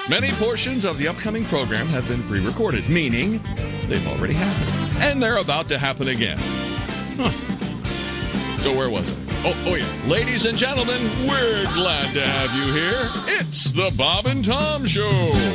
Many portions of the upcoming program have been pre-recorded, meaning they've already happened. And they're about to happen again. So where was it? Oh yeah. Ladies and gentlemen, we're glad to have you here. It's the Bob and Tom Show.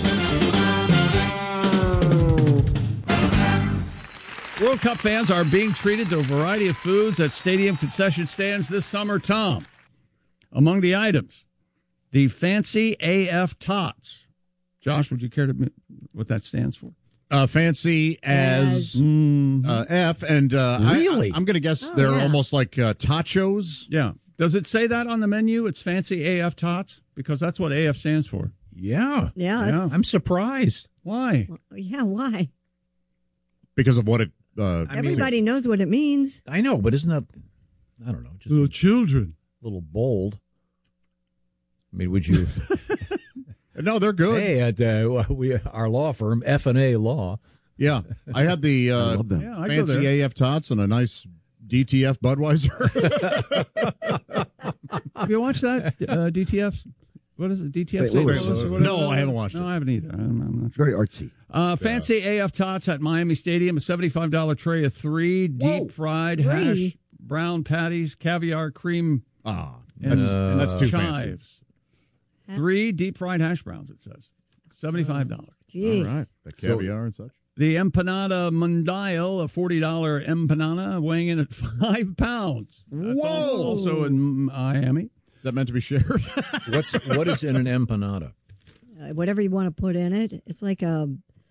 World Cup fans are being treated to a variety of foods at stadium concession stands this summer, Tom. Among the items, the Fancy AF Tots. Josh, would you care to what that stands for? Fancy as F, and really? I'm going to guess they're almost like tachos. Yeah. Does it say that on the menu? It's Fancy AF Tots? Because that's what AF stands for. Yeah. Yeah. I'm surprised. Why? Yeah, why? Because of what it... Everybody knows what it means. I know, but isn't that, I don't know, just Little children. a little bold? I mean, would you... No, they're good. Hey, at our law firm, F&A Law. Yeah, I had the love them. Yeah, I go Fancy there. AF Tots and a nice DTF Budweiser. Have you watched that, DTF? What is it, DTF? St. Louis. St. Louis or whatever? No, I haven't watched it. No, I haven't either. I'm not It's very artsy. Fancy AF Tots at Miami Stadium, a $75 tray of 3 deep-fried hash brown patties, caviar, cream, and that's too fancy. chives. 3 deep-fried hash browns, it says. $75. Jeez. All right, the caviar and such. The Empanada Mundial, a $40 empanada, weighing in at 5 pounds. That's Whoa! Also in Miami. Is that meant to be shared? What is in an empanada? Whatever you want to put in it. It's like a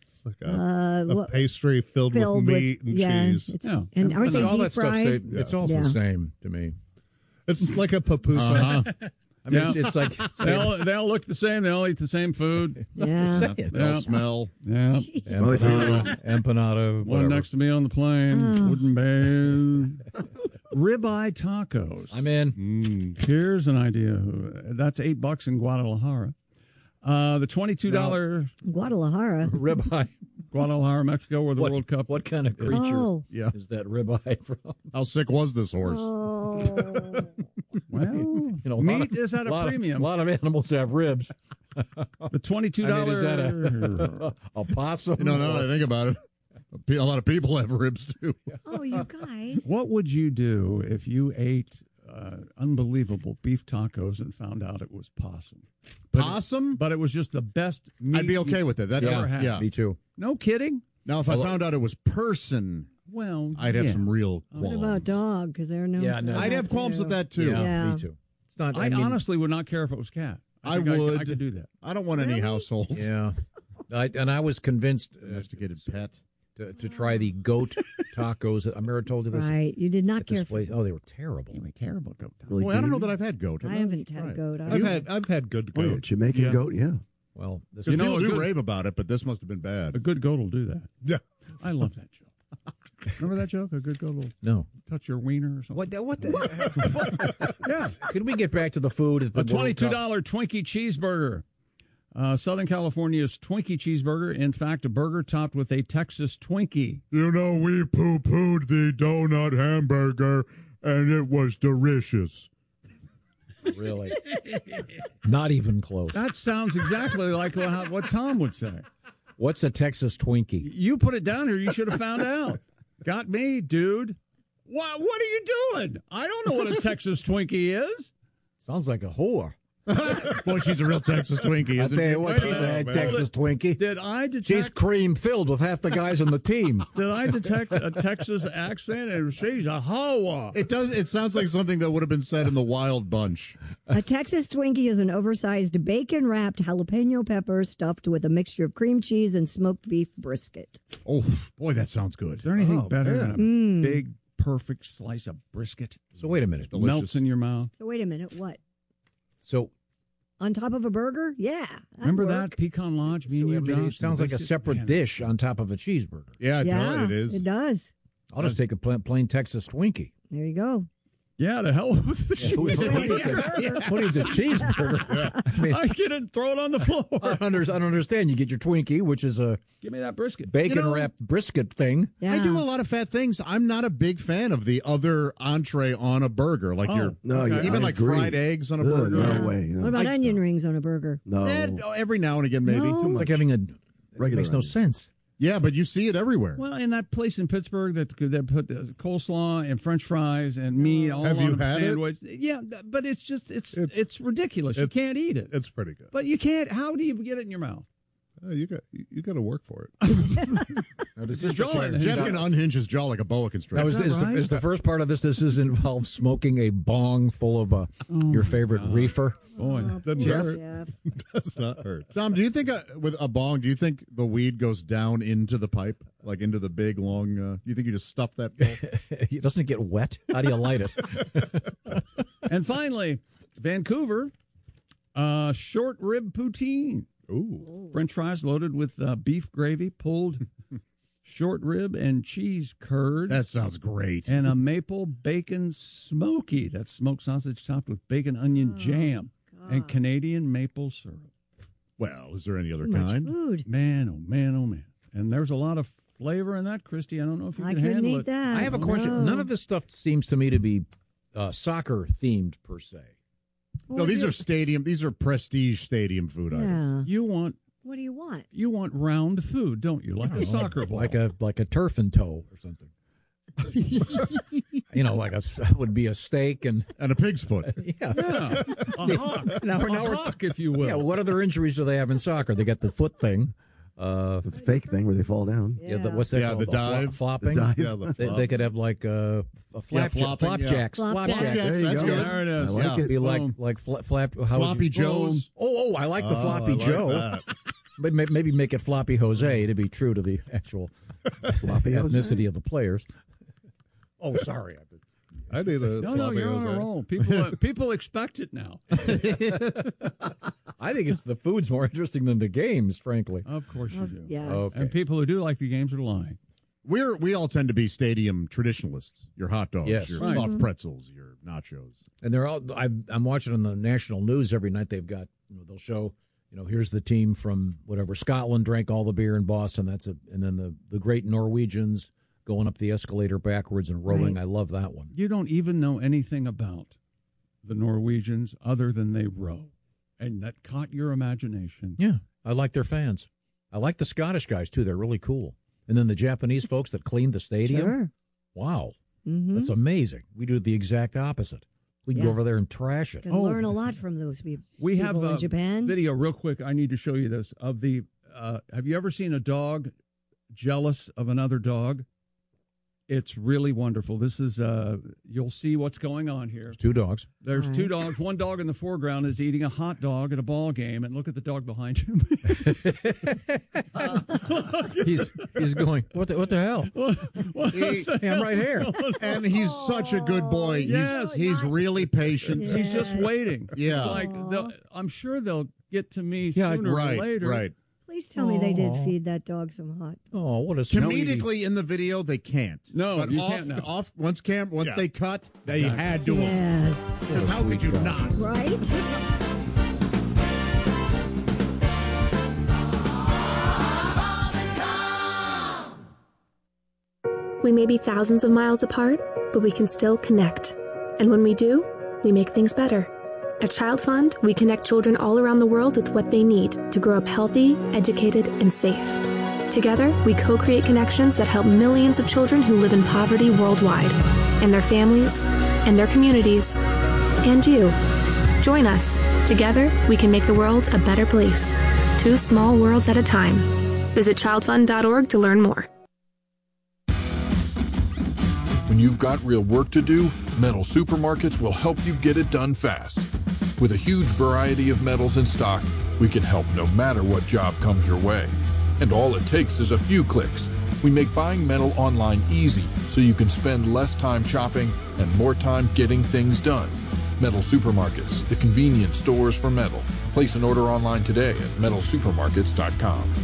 pastry filled with meat and cheese. Yeah. And aren't they all deep that stuff. fried? It's also the same to me. It's like a pupusa. I mean, Yeah. it's like They all look the same. They all eat the same food. Yeah. Yeah. Smell. Yeah. empanada. One Whatever. next to me on the plane. Wooden bed. Ribeye tacos. I'm in. Here's an idea. That's $8 in Guadalajara. The $22 Guadalajara. Ribeye. Guadalajara, Mexico, where the World Cup. What kind of creature Oh. is that ribeye from? How sick was this horse? Oh. Well, A lot meat of- is at a premium. A lot of animals have ribs. The $22. I mean, is that a possum? Now that I think about it, a lot of people have ribs too. Oh, you guys. What would you do if you ate unbelievable beef tacos and found out it was possum? Possum? But it was just the best meat I'd be okay with it. That ever had. yeah. Me too. No kidding? Now, if I found out it was person, Well, I'd have some real What qualms. about dog? Because they're known. Yeah, for no. that I'd have qualms with that too. Yeah. Me too. It's not. I I mean, honestly would not care if it was cat. I think would. I could do that. I don't want any households. Yeah. I was convinced Domesticated pet. to try the goat tacos. I remember I told you this. Right. You did not At care this for place. Oh, they were terrible. Terrible goat. Really Well, I don't know good. that I've had goat. I haven't had a goat. I've had good Oh, yeah, goat. Jamaican Yeah. goat, yeah. Well, this Because people a do good- rave about it, but this must have been A bad. good goat will do that. Yeah. I love that joke. Remember that joke? A good goat will no. touch your wiener or something. What the? Yeah. Could we get back to the food at the A World Cup? $22 Twinkie cheeseburger. Southern California's Twinkie cheeseburger. In fact, a burger topped with a Texas Twinkie. You know, we poo-pooed the donut hamburger, and it was delicious. Really? Not even close. That sounds exactly like what Tom would say. What's a Texas Twinkie? You put it down here. You should have found out. Got me, dude. What are you doing? I don't know what a Texas Twinkie is. Sounds like a whore. Boy, she's a real Texas Twinkie, I isn't tell she? you what, she's a man. Texas Twinkie. Did I detect? She's cream filled with half the guys on the team. Did I detect a Texas accent? And she's a hoa. It does. It sounds like something that would have been said in the Wild Bunch. A Texas Twinkie is an oversized bacon-wrapped jalapeno pepper stuffed with a mixture of cream cheese and smoked beef brisket. Oh, boy, that sounds good. Is there anything better man. than a big, perfect slice of brisket? So wait a minute. Delicious. Melts in your mouth. So wait a minute, what? So, On top of a burger? Yeah. Remember work. that Pecan Lodge? Me and you, I mean, it Josh, sounds like a biscuits? separate Man, dish on top of a cheeseburger. Yeah, Yeah, it is. It does. I'll just take a plain Texas Twinkie. There you go. Yeah, the hell with the Who needs a cheeseburger? I mean, I get it and throw it on the floor. I don't understand. You get your Twinkie, which is a Give me that brisket. bacon-wrapped brisket thing. Yeah. I do a lot of fat things. I'm not a big fan of the other entree on a burger, like your even like fried eggs on a burger. No way. No. What about onion rings on a burger? No. Every now and again, maybe. No. It's like having a Regular makes no onion. sense. Yeah, but you see it everywhere. Well, in that place in Pittsburgh that put coleslaw and French fries and meat all Have on you a had it? sandwich. Yeah, but it's just it's ridiculous. You can't eat it. It's pretty good. But you can't. How do you get it in your mouth? You got to work for it. Now, does Your this jaw require- Jeff can unhinge his jaw like a boa Now, constrictor. is the first part of this involve smoking a bong full of your favorite reefer? Boy, Doesn't hurt. Jeff. Does not hurt. Tom, do you think with a bong, do you think the weed goes down into the pipe, like into the big long? Do you think you just stuff that full? Doesn't it get wet? How do you light it? And finally, Vancouver, short rib poutine. Ooh, French fries loaded with beef gravy, pulled short rib and cheese curds. that sounds great. And a maple bacon smoky. That's smoked sausage topped with bacon onion jam and Canadian maple syrup. Well, is there any other Too much kind? food. Man, oh man, oh man. And there's a lot of flavor in that, Christy. I don't know if you I can couldn't handle eat it. that. I have a question. No. None of this stuff seems to me to be soccer themed per se. No, these are stadium. These are prestige stadium food items. Yeah. You want What do you want? round food, don't you? Like a soccer ball. like a turf and toe or something. Like would be a steak and And a pig's foot. Yeah, a hawk. Now we're- a hawk, if you will. yeah. What other injuries do they have in soccer? They got the foot thing. The fake thing where they fall down. What's that Yeah, called? the dive. Flopping. The dive. Yeah, the They, flop. they could have like a flopping, flapjacks. yeah. Flapjacks. Flapjacks, There you that's go. good. There it is. I like Yeah. it. Be Boom. like flap. How would Floppy you- Joes. Oh, I like the floppy I like Joe. that. But maybe make it floppy Jose to be true to the actual Sloppy Jose? ethnicity of the players. Oh, sorry. I need a No, sloppy you're on Jose. a roll. People expect it now. I think it's the food's more interesting than the games, frankly. Of course you do. Yes. Okay. And people who do like the games are lying. We all tend to be stadium traditionalists. Your hot dogs, Yes. your Right. soft pretzels, your nachos. And they're all. I'm watching on the national news every night. They've got. They'll show. Here's the team from whatever Scotland drank all the beer in Boston. And then the great Norwegians going up the escalator backwards and rowing. Right. I love that one. You don't even know anything about the Norwegians other than they row. And that caught your imagination. Yeah, I like their fans. I like the Scottish guys too. They're really cool. And then the Japanese folks that cleaned the stadium. Sure. Wow, Mm-hmm. that's amazing. We do the exact opposite. We can go Yeah. over there and trash it. Can Oh. learn a lot from those people. We have in a Japan. video real quick. I need to show you this. Of the, have you ever seen a dog jealous of another dog? It's really wonderful. This is, you'll see what's going on here. Two dogs. There's All two right. dogs. One dog in the foreground is eating a hot dog at a ball game, and look at the dog behind him. He's going. What the hell? Hey, I'm right here. And he's such a good boy. Yes. He's really patient. Yeah. He's just waiting. Yeah. It's like I'm sure they'll get to me Yeah, sooner Right, or later. right. Please tell me they did Aw. feed that dog some hot. Oh, what a sweetie. Comedically in the video, they can't. No, but you off, can't now. Off once Yeah. they cut, they had to. Yes. Because how could you not? Right? We may be thousands of miles apart, but we can still connect. And when we do, we make things better. At Child Fund, we connect children all around the world with what they need to grow up healthy, educated, and safe. Together, we co-create connections that help millions of children who live in poverty worldwide, and their families, and their communities, and you. Join us. Together, we can make the world a better place. 2 small worlds at a time. Visit childfund.org to learn more. When you've got real work to do, Metal Supermarkets will help you get it done fast. With a huge variety of metals in stock, we can help no matter what job comes your way. And all it takes is a few clicks. We make buying metal online easy so you can spend less time shopping and more time getting things done. Metal Supermarkets, the convenience stores for metal. Place an order online today at metalsupermarkets.com.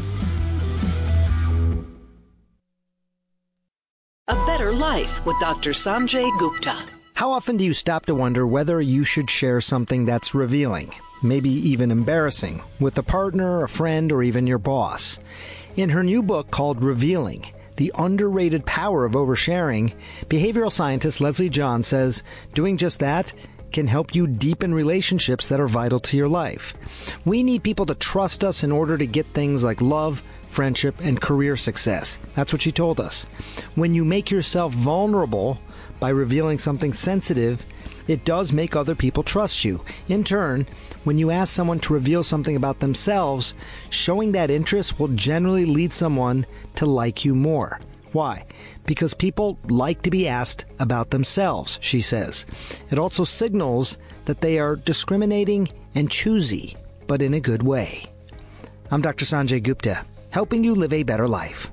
A better life with Dr. Sanjay Gupta. How often do you stop to wonder whether you should share something that's revealing, maybe even embarrassing, with a partner, a friend, or even your boss? In her new book called Revealing, The Underrated Power of Oversharing, behavioral scientist Leslie John says doing just that can help you deepen relationships that are vital to your life. We need people to trust us in order to get things like love, friendship, and career success. That's what she told us. When you make yourself vulnerable by revealing something sensitive, it does make other people trust you. In turn, when you ask someone to reveal something about themselves, showing that interest will generally lead someone to like you more. Why? Because people like to be asked about themselves, she says. It also signals that they are discriminating and choosy, but in a good way. I'm Dr. Sanjay Gupta, helping you live a better life.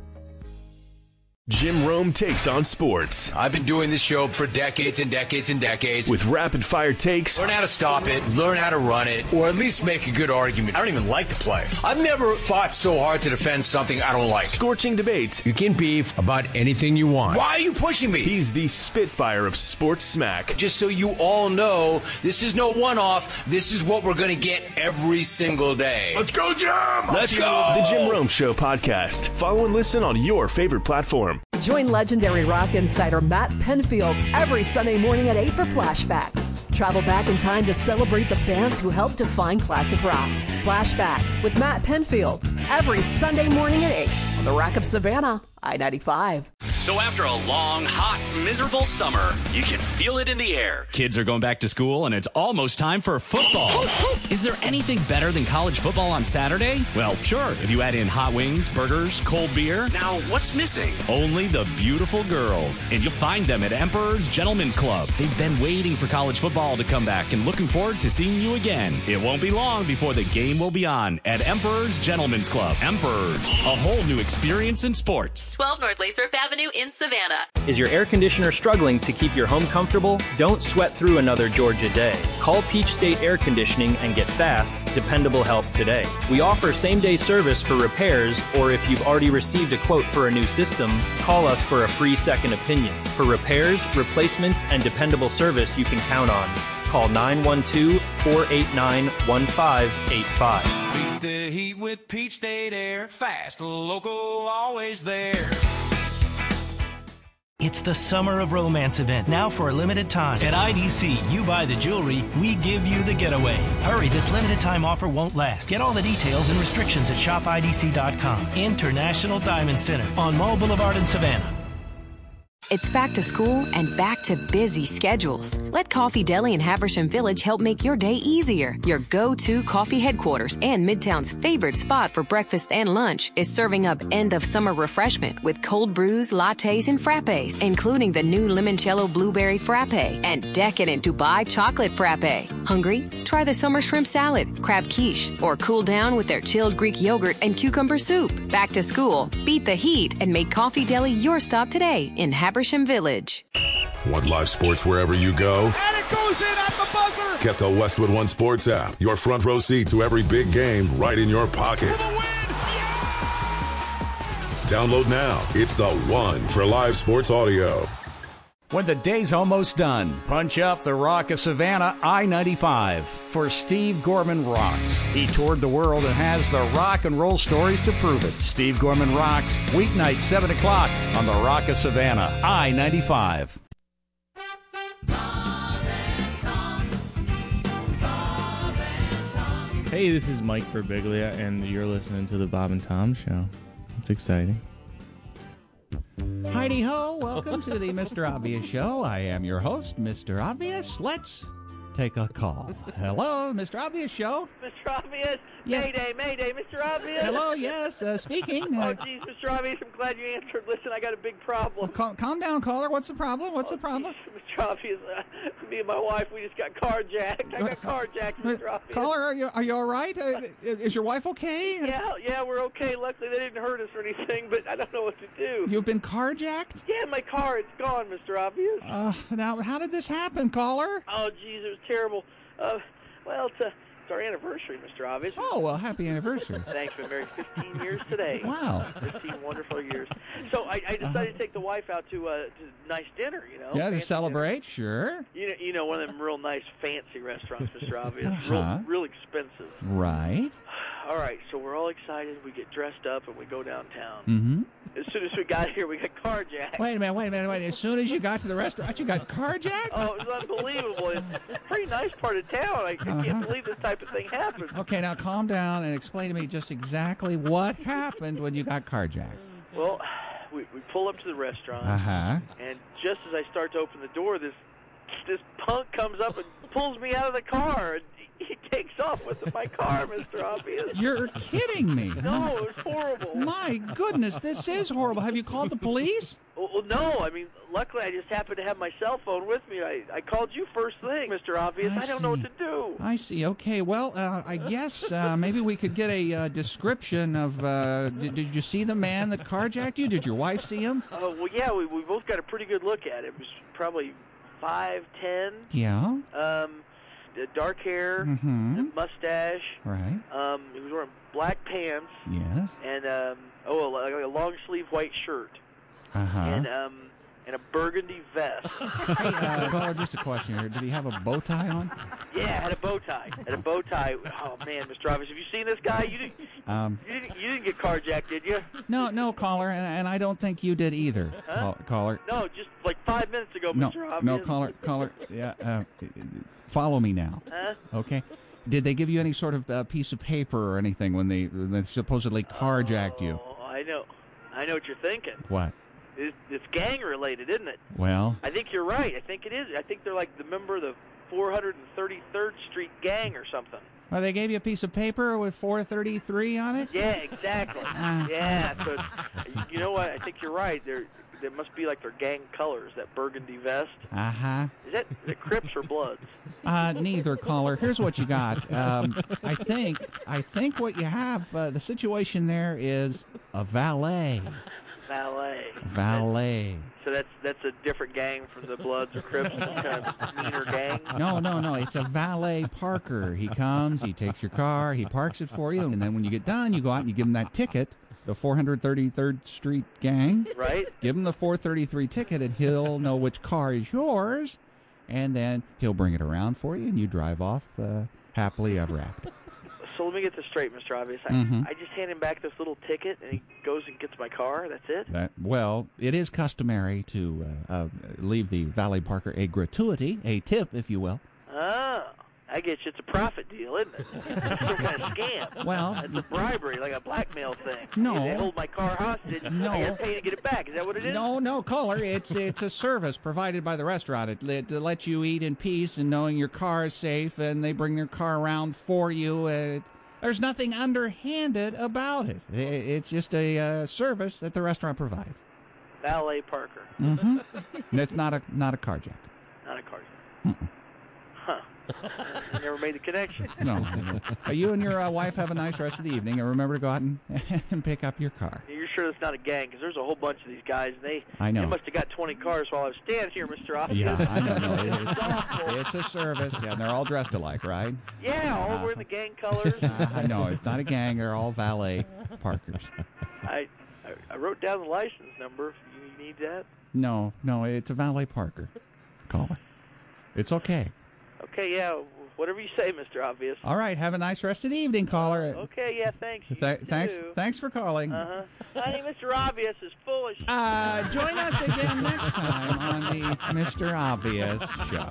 Jim Rome takes on sports. I've been doing this show for decades and decades and decades. With rapid-fire takes. Learn how to stop it, learn how to run it, or at least make a good argument. I don't even like the play. I've never fought so hard to defend something I don't like. Scorching debates. You can beef about anything you want. Why are you pushing me? He's the Spitfire of sports smack. Just so you all know, this is no one-off. This is what we're going to get every single day. Let's go, Jim! Let's go! The Jim Rome Show podcast. Follow and listen on your favorite platform. Join legendary rock insider Matt Penfield every Sunday morning at 8 for Flashback. Travel back in time to celebrate the bands who helped define classic rock. Flashback with Matt Penfield every Sunday morning at 8 on the Rock of Savannah, I-95. So after a long, hot, miserable summer, you can feel it in the air. Kids are going back to school, and it's almost time for football. Is there anything better than college football on Saturday? Well, sure, if you add in hot wings, burgers, cold beer. Now, what's missing? Only the beautiful girls. And you'll find them at Emperor's Gentlemen's Club. They've been waiting for college football to come back and looking forward to seeing you again. It won't be long before the game will be on at Emperor's Gentlemen's Club. Emperor's, a whole new experience in sports. 12 North Lathrop Avenue in Savannah. Is your air conditioner struggling to keep your home comfortable? Don't sweat through another Georgia day. Call Peach State Air Conditioning and get fast, dependable help today. We offer same-day service for repairs, or if you've already received a quote for a new system, call us for a free second opinion. For repairs, replacements, and dependable service you can count on. Call 912-489-1585. Beat the heat with Peach State Air. Fast, local, always there. It's the Summer of Romance event, now for a limited time. At IDC, you buy the jewelry, we give you the getaway. Hurry, this limited time offer won't last. Get all the details and restrictions at shopidc.com. International Diamond Center on Mall Boulevard in Savannah. It's back to school and back to busy schedules. Let Coffee Deli in Haversham Village help make your day easier. Your go-to coffee headquarters and Midtown's favorite spot for breakfast and lunch is serving up end-of-summer refreshment with cold brews, lattes, and frappes, including the new limoncello blueberry frappe and decadent Dubai chocolate frappe. Hungry? Try the summer shrimp salad, crab quiche, or cool down with their chilled Greek yogurt and cucumber soup. Back to school, beat the heat, and make Coffee Deli your stop today in Haversham Village. Want live sports wherever you go? And it goes in at the buzzer! Get the Westwood One Sports app. Your front row seat to every big game right in your pocket. For the win! Yeah! Download now. It's the one for live sports audio. When the day's almost done, punch up the Rock of Savannah I-95 for Steve Gorman Rocks. He toured the world and has the rock and roll stories to prove it. Steve Gorman Rocks, weeknight 7 o'clock on the Rock of Savannah I-95. Hey, this is Mike Birbiglia, and you're listening to the Bob and Tom Show. It's exciting. Heidi ho, welcome to the Mr. Obvious Show. I am your host, Mr. Obvious. Let's take a call. Hello, Mr. Obvious Show. Mr. Obvious? Yeah. Mayday, Mayday, Mr. Obvious? Hello, yes, speaking. Oh, geez, Mr. Obvious, I'm glad you answered. Listen, I got a big problem. Well, calm down, caller. What's the problem? What's the problem? Geez, Mr. Obvious, me and my wife, we just got carjacked. I got carjacked, Mr. Obvious. Caller, are you all right? Is your wife okay? Yeah, we're okay. Luckily, they didn't hurt us or anything, but I don't know what to do. You've been carjacked? Yeah, my car, it's gone, Mr. Obvious. Now, how did this happen, caller? Oh, geez, it was terrible. Well, It's our anniversary, Mr. Obvious. Oh, well, happy anniversary. Thanks. Been married 15 years today. Wow. 15 wonderful years. So I decided to take the wife out to a nice dinner, you know. Yeah, to fancy celebrate, sure. dinner. You know, one of them real nice, fancy restaurants, Mr. Obvious. Uh-huh. Real expensive. Right. All right, so we're all excited. We get dressed up and we go downtown. Mm-hmm. As soon as we got here, we got carjacked. Wait a minute. As soon as you got to the restaurant, you got carjacked? Oh, it was unbelievable. It's a pretty nice part of town. I can't believe this type of thing happens. Okay, now calm down and explain to me just exactly what happened when you got carjacked. Well, we pull up to the restaurant, Uh-huh. and just as I start to open the door, this punk comes up and pulls me out of the car. And he takes off with my car, Mr. Obvious. You're kidding me. No, it was horrible. My goodness, this is horrible. Have you called the police? Well, no. I mean, luckily I just happened to have my cell phone with me. I called you first thing, Mr. Obvious. I don't know what to do. I see. Okay, well, I guess maybe we could get a description of, did you see the man that carjacked you? Did your wife see him? Well, yeah, we both got a pretty good look at it. It was probably 5'10". Yeah. Dark hair, Mm-hmm. mustache. Right. He was wearing black pants. Yes. And a long sleeve white shirt. Uh-huh. And a burgundy vest. Hey, caller, just a question here. Did he have a bow tie on? Yeah, had a bow tie. Oh man, Mr. Obvious, have you seen this guy? You didn't get carjacked, did you? No, caller, and I don't think you did either, caller. No, just like 5 minutes ago, Mr. Obvious. No, caller. Yeah, follow me now. Huh? Okay. Did they give you any sort of piece of paper or anything when they supposedly carjacked you? Oh, I know what you're thinking. What? It's gang related, isn't it? Well, I think you're right. I think it is. I think they're like the member of the 433rd Street gang or something. well, they gave you a piece of paper with 433 on it? Yeah, exactly. Yeah. So you know what? I think you're right. There must be like their gang colors, that burgundy vest. Uh-huh. Is it Crips or Bloods? Neither, caller. Here's what you got. I think what you have, the situation there is a valet. Valet. So that's a different gang from the Bloods or Crips, some kind of meaner gang? No. It's a valet parker. He comes, he takes your car, he parks it for you, and then when you get done, you go out and you give him that ticket. The 433rd Street gang. Right. Give him the 433 ticket, and he'll know which car is yours, and then he'll bring it around for you, and you drive off happily ever after. So let me get this straight, Mr. Obvious. Mhm. I just hand him back this little ticket, and he goes and gets my car. That's it? Well, it is customary to leave the valet parker a gratuity, a tip, if you will. Oh, I get you. It's a profit deal, isn't it? It's some kind of scam. Well, it's a bribery, like a blackmail thing. No. They hold my car hostage. No. I got to pay to get it back. Is that what it is? No, caller. It's a service provided by the restaurant. It lets you eat in peace and knowing your car is safe, and they bring their car around for you. There's nothing underhanded about it. It's just a service that the restaurant provides. Valet Parker. Mm-hmm. It's not a carjack. Not a carjack. Huh. I never made the connection. No. You and your wife have a nice rest of the evening, and remember to go out and pick up your car. You're sure it's not a gang? Because there's a whole bunch of these guys, and I know. They must have got 20 cars while I was standing here, Mr. Officer. Yeah, I know. It's a service, yeah, and they're all dressed alike, right? Yeah, all wearing the gang colors. I know. It's not a gang. They're all valet parkers. I wrote down the license number. You need that? No, it's a valet parker. Caller. It's okay. Okay, yeah, whatever you say, Mr. Obvious. All right, have a nice rest of the evening, caller. Okay, yeah, thanks. Thanks for calling. Honey, Mr. Obvious is full of join us again next time on the Mr. Obvious Show.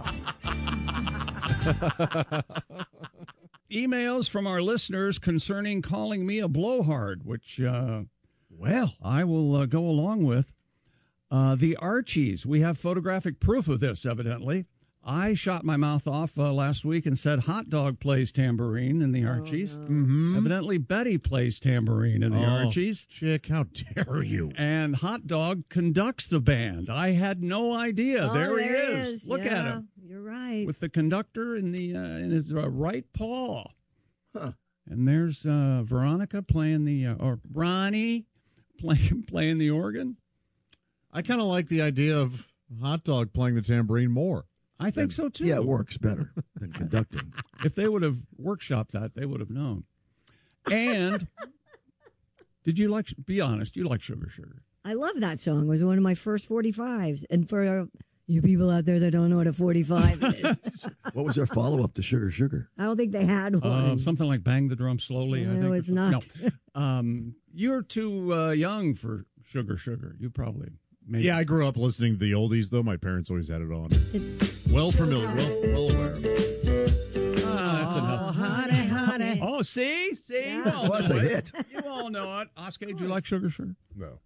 Emails from our listeners concerning calling me a blowhard, which, I will go along with. The Archies, we have photographic proof of this, evidently. I shot my mouth off last week and said Hot Dog plays tambourine in the Archies. No. Mm-hmm. Evidently, Betty plays tambourine in the Archies. Chick, how dare you? And Hot Dog conducts the band. I had no idea. There he is. Look at him. You're right. With the conductor in the in his right paw. Huh. And there's Veronica playing or Ronnie playing the organ. I kind of like the idea of Hot Dog playing the tambourine more. I think so, too. Yeah, it works better than conducting. If they would have workshopped that, they would have known. And did you be honest, you like Sugar Sugar? I love that song. It was one of my first 45s. And for you people out there that don't know what a 45 is. What was their follow-up to Sugar Sugar? I don't think they had one. Something like Bang the Drum Slowly. No, I think it's not. No. You're too young for Sugar Sugar. You probably. Maybe. Yeah, I grew up listening to the oldies, though. My parents always had it on. Well familiar, well aware. That's enough. Honey, honey. Oh, see? Yeah. You all That's know a it. hit. You all know it. Oscar, do you like Sugar Sugar? No.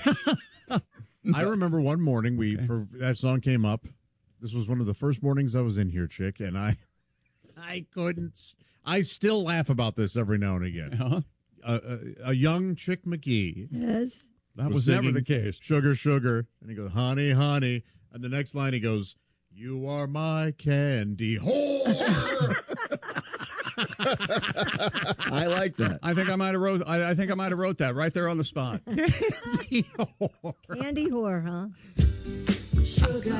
I remember one morning that song came up. This was one of the first mornings I was in here, Chick, and I couldn't. I still laugh about this every now and again. Uh-huh. A young Chick McGee. Yes. That was never the case. Sugar, sugar. And he goes, honey, honey. And the next line he goes, you are my candy whore. I like that. I think I might have wrote. I think I might have wrote that right there on the spot. Candy whore. Candy whore, huh? Sugar.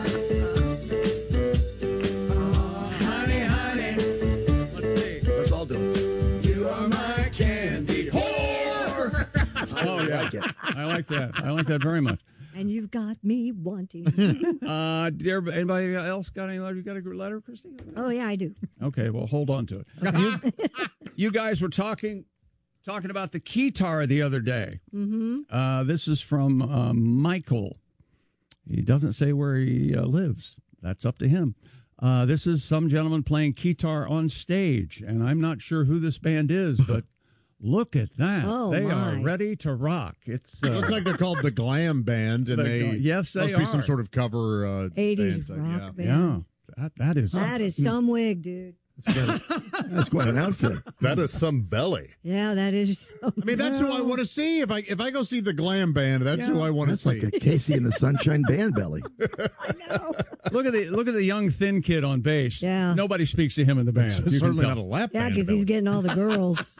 Oh, honey, honey. Let's see. Let's all do it. You are my candy whore. Oh yeah, I like that. I like that very much. And you've got me wanting. Anybody else got any letter? You got a letter, Christy? Oh yeah, I do. Okay, well, hold on to it. You guys were talking about the keytar the other day. Mm-hmm. This is from Michael. He doesn't say where he lives. That's up to him. This is some gentleman playing keytar on stage, and I'm not sure who this band is, but look at that. Oh, they my. are ready to rock. It's Looks like they're called the Glam Band, and yes, they must be are. some sort of cover 80s band. rock band. Yeah, that is That is some wig, dude. That's quite an outfit. That is some belly. Yeah, that is. I mean, that's who I want to see. If I go see the Glam Band, that's who I want to That's see. like a Casey and the Sunshine Band belly. I know. Look at the young thin kid on bass. Yeah. Nobody speaks to him in the band. It's You can certainly tell. not a lap Yeah, band. because he's getting all the girls.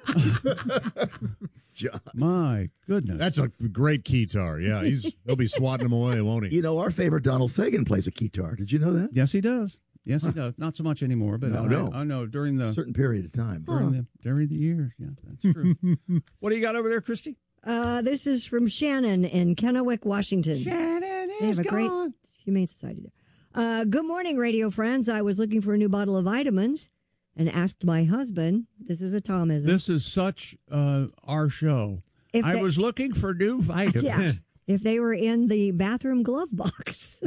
My goodness. That's a great keytar. Yeah, he'll be swatting them away, won't he? You know, our favorite Donald Fagen plays a keytar. Did you know that? Yes, he does. Yes, he does. Not so much anymore, but No. I know during the certain period of time. during the years. Yeah, that's true. What do you got over there, Christy? This is from Shannon in Kennewick, Washington. Shannon They have a great humane society there. Good morning, radio friends. I was looking for a new bottle of vitamins and asked my husband. This is a Tomism. This is such our show. I was looking for new vitamins. Yeah. If they were in the bathroom glove box.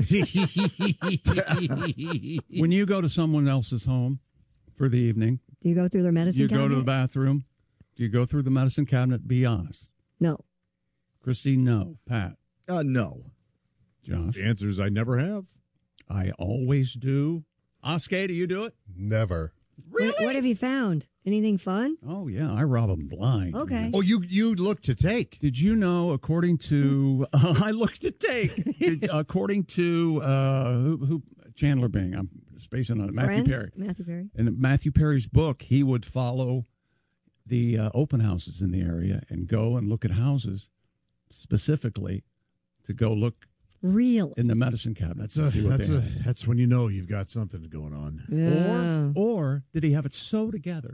When you go to someone else's home for the evening, Do you go through their medicine cabinet? you go to the bathroom. Do you go through the medicine cabinet? Be honest. No. Christy, no. Pat? No. Josh? The answer is I never have. I always do. Oscar, do you do it? Never. Really? What have you found? Anything fun? Oh, yeah. I rob them blind. Okay. Oh, you look to take. Did you know, according to... I look to take. According to... who Chandler Bing. I'm spacing on it. Matthew Perry. Matthew Perry. In Matthew Perry's book, he would follow the open houses in the area and go and look at houses specifically to go look Real in the medicine cabinet. That's when you know you've got something going on. Yeah. Or did he have it sew together?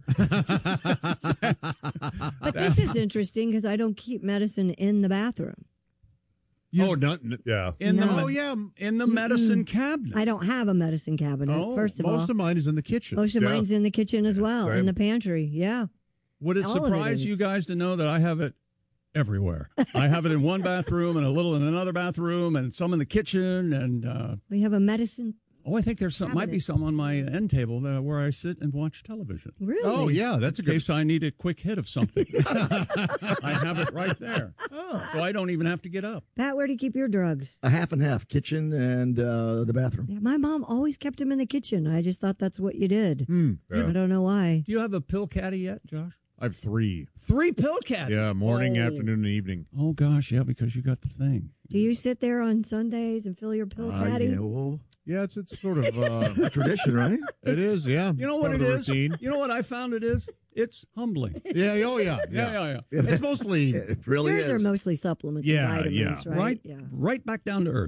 But this is interesting because I don't keep medicine in the bathroom. Yeah. In No. the medicine cabinet. I don't have a medicine cabinet, first of all. Most of mine is in the kitchen. Most of mine's in the kitchen as well, in the pantry. Yeah. Would it All of it surprise is. you guys to know that I have it everywhere? I have it in one bathroom and a little in another bathroom and some in the kitchen and We have a medicine. I think there's some might be some on my end table where I sit and watch television. Really? Oh, yeah, that's a In good... case I need a quick hit of something. I have it right there. So I don't even have to get up. Pat, where do you keep your drugs? A half and half, kitchen and the bathroom. Yeah, my mom always kept them in the kitchen. I just thought that's what you did. I don't know why. Do you have a pill caddy yet, Josh? I have 3. 3 pill caddies? Yeah, morning, Oh. afternoon, and evening. Oh, gosh, yeah, because you got the thing. Do you sit there on Sundays and fill your pill caddy? Yeah, it's sort of a tradition, right? It is, yeah. You know what Part it of the is? routine. You know what I found it is? It's humbling. Yeah, oh yeah. Yeah. It's mostly It really Yours is. are mostly supplements Yeah, and vitamins, yeah. right? Right back down to earth.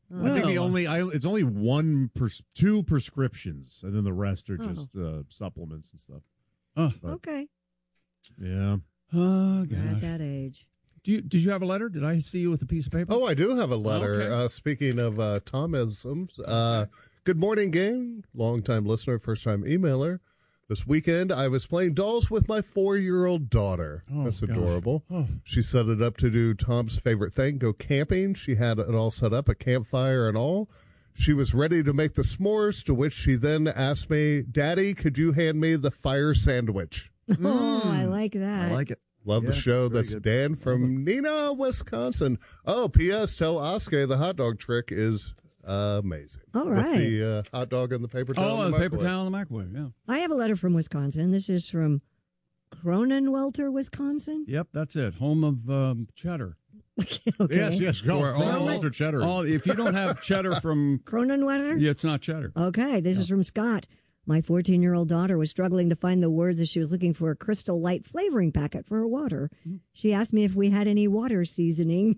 I think it's only two prescriptions, and then the rest are just supplements and stuff. Oh, okay. Yeah. Oh gosh. At that age. Did you have a letter? Did I see you with a piece of paper? Oh, I do have a letter. Okay. Speaking of Thomisms, good morning, gang. Long-time listener, first-time emailer. This weekend, I was playing dolls with my 4-year-old daughter. Oh, That's gosh. adorable. Oh. She set it up to do Tom's favorite thing, go camping. She had it all set up, a campfire and all. She was ready to make the s'mores, to which she then asked me, Daddy, could you hand me the fire sandwich? Oh, I like that. I like it. Love the show. That's good. Dan from Neenah, Wisconsin. Oh, P.S. Tell Oscar the hot dog trick is amazing. All right. With the hot dog in the paper towel. Oh, in the the paper microwave. towel in the microwave, yeah. I have a letter from Wisconsin. This is from Cronenwelter, Wisconsin. Yep, that's it. Home of cheddar. Okay. Yes, go. Walter Cheddar. If you don't have cheddar from Cronenwelter? yeah, it's not cheddar. Okay, this is from Scott. My 14-year-old daughter was struggling to find the words as she was looking for a Crystal Light flavoring packet for her water. She asked me if we had any water seasoning.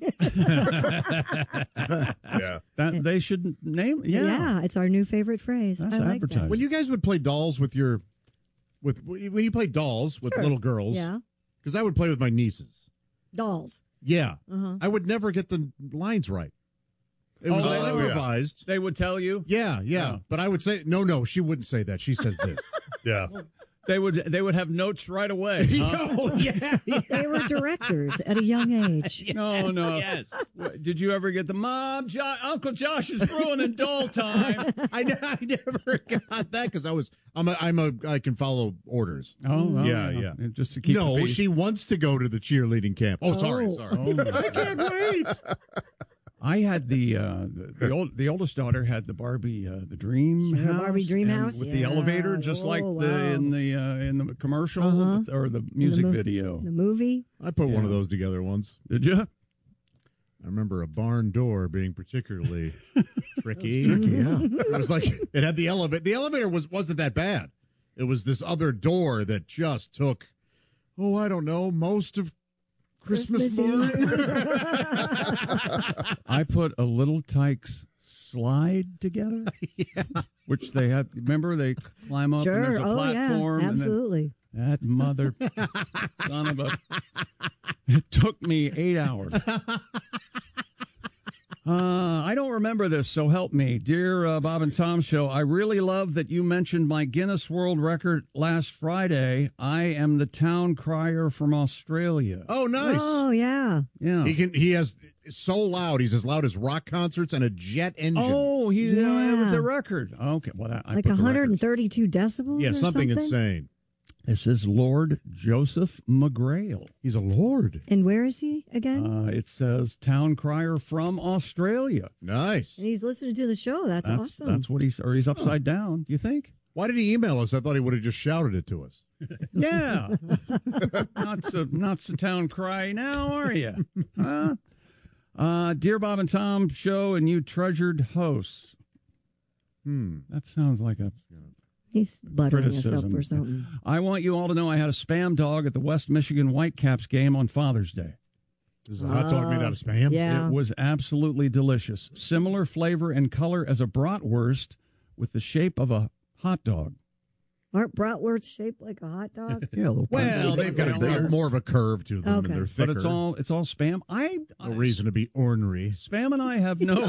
Yeah. That they should name. Yeah, it's our new favorite phrase. That's I like advertising. When you guys would play dolls when you play dolls with Sure. little girls, Yeah. because I would play with my nieces. Dolls. Yeah, Uh-huh. I would never get the lines right. It was all yeah. improvised. They would tell you. Yeah. But I would say no. She wouldn't say that. She says this. Yeah. They would have notes right away. Huh? Oh, yeah. They were directors at a young age. No. Yes. Did you ever get the Mom? Uncle Josh is ruining doll time. I never got that because I can follow orders. Oh, well, yeah. Just to keep. the No, peace. she wants to go to the cheerleading camp. Oh, sorry. Oh. I can't wait. I had the oldest daughter had the Barbie the Dream Sure, House, Barbie Dream and House, with yeah. the elevator, just like Oh, the wow. in the commercial Uh-huh. or the music mo- video. The movie. I put one of Yeah. those together once. Did you? I remember a barn door being particularly tricky. Yeah. It was like it had the elevator. The elevator wasn't that bad. It was this other door that just took, I don't know, most of Christmas morning. I put a Little Tykes slide together, which they had. Remember, they climb up and Sure. there's a platform. Yeah, absolutely. And then that mother son of a. It took me 8 hours. I don't remember this, so help me. Dear Bob and Tom Show, I really love that you mentioned my Guinness World Record last Friday. I am the town crier from Australia. Oh, nice. Oh, yeah. Yeah. He has so loud. He's as loud as rock concerts and a jet engine. Oh, it was Yeah. a record. Okay, well, I Like put the record. 132 decibels. Yeah, or something insane. This is Lord Joseph McGrail. He's a lord. And where is he again? It says town crier from Australia. Nice. And he's listening to the show. That's awesome. That's what he's upside down. You think? Why did he email us? I thought he would have just shouted it to us. Yeah. not so town cry now, are you? Huh? Dear Bob and Tom Show and you treasured hosts. That sounds like a He's buttering us up criticism. or something. I want you all to know I had a Spam dog at the West Michigan Whitecaps game on Father's Day. Is the hot dog made out of Spam? Yeah. It was absolutely delicious. Similar flavor and color as a bratwurst with the shape of a hot dog. Aren't bratwursts shaped like a hot dog? Yeah, a little Well, they've got more of a curve to them, Okay. and they're thicker. But it's all Spam. No reason to be ornery. Spam and I have no.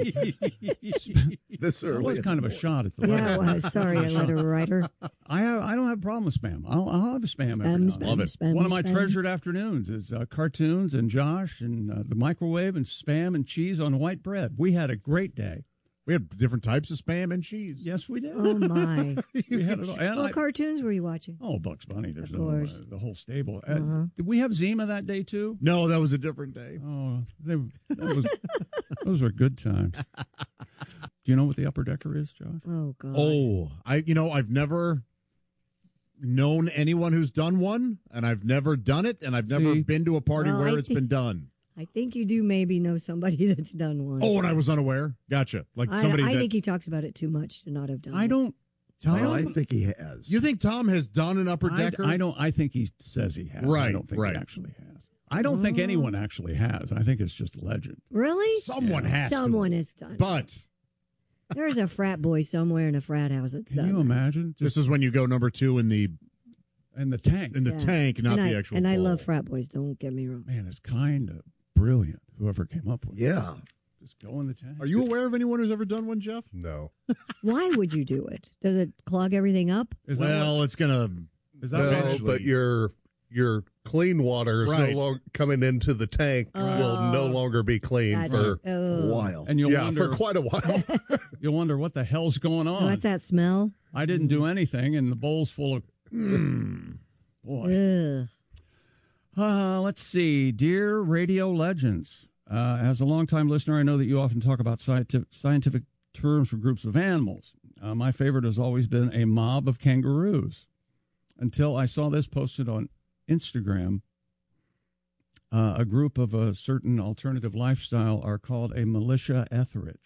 This That early. was kind of a shot at the Yeah, it was. Sorry, letter writer. I don't have a problem with Spam. I'll have a Spam every now and then. Love it. Spam, One of my spam. treasured afternoons is cartoons and Josh and the microwave and Spam and cheese on white bread. We had a great day. We have different types of Spam and cheese. Yes, we did. Oh, my. We had it all. And What cartoons were you watching? Bugs Bunny. There's Of course. the whole stable. Uh-huh. Did we have Zima that day too? No, that was a different day. Oh, those were good times. Do you know what the upper decker is, Josh? Oh, God. Oh, I've never known anyone who's done one, and I've never done it, and I've never See? been to a party Well, where I it's think- been done. I think you do maybe know somebody that's done one. Oh, and I was unaware. Gotcha. Like somebody I that think he talks about it too much to not have done I it. don't. Oh, I think he has. You think Tom has done an upper decker? I don't. I think he says he has. I Right, don't think right. he actually has. I don't think anyone actually has. I think it's just a legend. Really? Someone has Someone has done it. But There's a frat boy somewhere in a frat house that's Can done you it. imagine? this is when you go number 2 in the tank. In the tank, not the actual And I bowl. love frat boys, don't get me wrong. Man, it's kind of brilliant, whoever came up with it. Yeah. Just go in the tank. Are you aware of anyone who's ever done one, Jeff? No. Why would you do it? Does it clog everything up? Well, it's going to... Is No, eventually... but your clean water is Right. no longer coming into the tank. Will no longer be clean for a while. And you'll wonder, for quite a while. you'll wonder what the hell's going on. What's that smell? I didn't do anything, and the bowl's full of... Boy. Ugh. Let's see. Dear radio legends, as a longtime listener, I know that you often talk about scientific terms for groups of animals. My favorite has always been a mob of kangaroos. Until I saw this posted on Instagram, a group of a certain alternative lifestyle are called a militia Etheridge.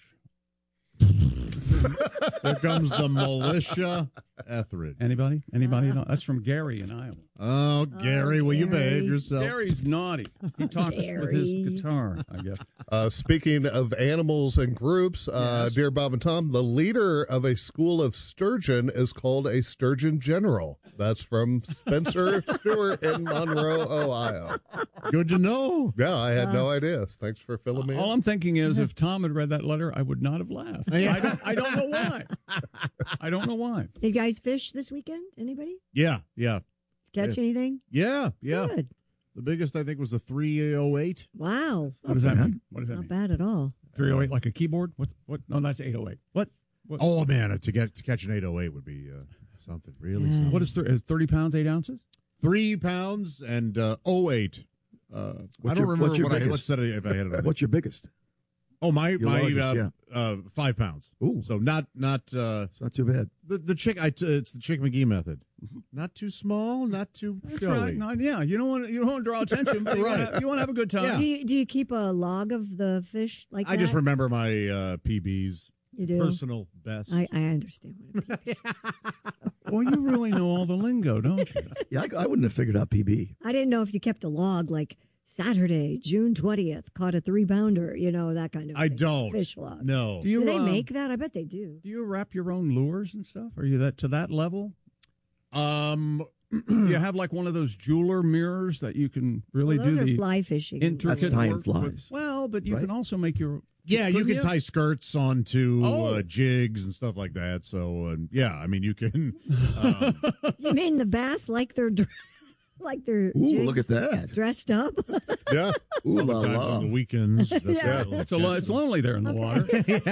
There comes the militia Etheridge. Anybody? know? That's from Gary in Iowa. Oh, Gary, will you behave yourself? Gary's naughty. He talks with his guitar, I guess. Speaking of animals and groups, dear Bob and Tom, the leader of a school of sturgeon is called a sturgeon general. That's from Spencer Stewart in Monroe, Ohio. Good to know. Yeah, I had no idea. Thanks for filling me in. All I'm thinking is if Tom had read that letter, I would not have laughed. I don't know why. I don't know why. Did you guys fish this weekend? Anybody? Yeah. Catch anything? Yeah. Good. The biggest, I think, was the 308. Wow. What does that mean? What does that Not mean? bad at all. 308, like a keyboard? What? No, that's 808. What? Oh, man, to catch an 808 would be something, really something. What is 30 pounds, 8 ounces? 3 pounds and 08. I don't remember what's your what I biggest? said if I had it. What's your biggest? Oh, my Your largest, 5 pounds. Ooh. So not It's not too bad. the chick. It's the Chick McGee method. Not too small, not too showy. Right. You don't want to draw attention, but Right. you want to have a good time. Yeah. Do you keep a log of the fish like that? I just remember my PBs. You do? Personal best. I understand what it means. Well, you really know all the lingo, don't you? Yeah, I wouldn't have figured out PB. I didn't know if you kept a log like Saturday, June 20th, caught a 3-pounder, that kind of I thing. don't. Fish log. No. Do they make that? I bet they do. Do you wrap your own lures and stuff? Are you to that level? Um, you have like one of those jeweler mirrors that you can really Well, those do are the fly fishing. intricate That's tying work flies. with- Well, but you Right? can also make your yeah, you couldn't can tie skirts onto Oh. jigs and stuff like that. So, yeah, I mean, you can. You mean the bass like they're like they're Ooh, jigs look at that. dressed up? Yeah. Ooh, la, Sometimes la. on the weekends. Yeah. It's lonely there in the water.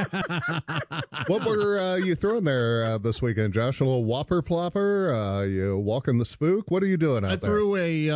What were you throwing there this weekend, Josh? A little whopper plopper? You walking the spook? What are you doing out I there? threw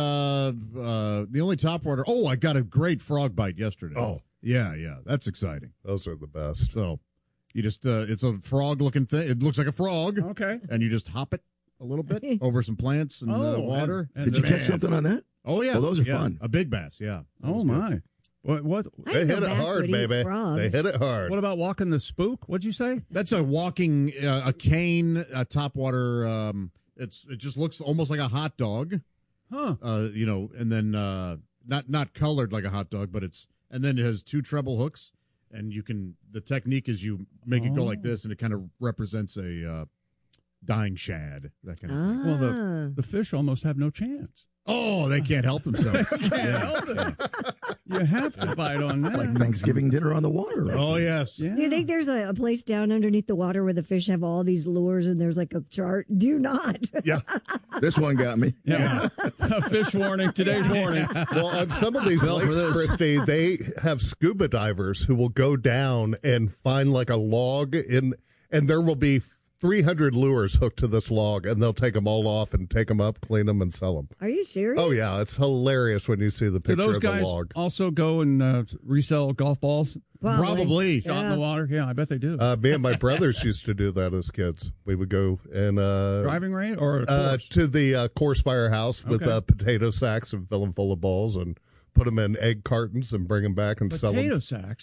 the only topwater. Oh, I got a great frog bite yesterday. Oh. Yeah, that's exciting. Those are the best. So you just, it's a frog looking thing. It looks like a frog. Okay. And you just hop it a little bit over some plants and water. and Did you catch something on that? Oh, yeah. Well, those are Yeah, fun. A big bass, yeah. That Oh was good. my! What? I They didn't hit know it bass hard, would eat baby. frogs. They hit it hard. What about walking the spook? What'd you say? That's a walking, a cane, a topwater. It just looks almost like a hot dog. Huh? And then not colored like a hot dog, but and then it has 2 treble hooks, and the technique is you make it go like this, and it kind of represents a dying shad, that kind of thing. Well, the fish almost have no chance. Oh, they can't help themselves. Help it. You have to bite on that. Like Thanksgiving dinner on the water. Right? Oh, yes. Yeah. Do you think there's a place down underneath the water where the fish have all these lures and there's like a chart? Do not. Yeah. This one got me. Yeah. A fish warning. Today's warning. Well, on some of these Fell for lakes, this. Christy, they have scuba divers who will go down and find like a log and there will be 300 lures hooked to this log, and they'll take them all off and take them up, clean them, and sell them. Are you serious? Oh, yeah. It's hilarious when you see the Do picture those of the guys log. also go and resell golf balls? Probably. Shot in the water? Yeah, I bet they do. Me and my brothers used to do that as kids. We would go and Driving range or a course? to the course fire house with Okay. potato sacks and fill them full of balls and put them in egg cartons and bring them back and sell them. Potato sacks?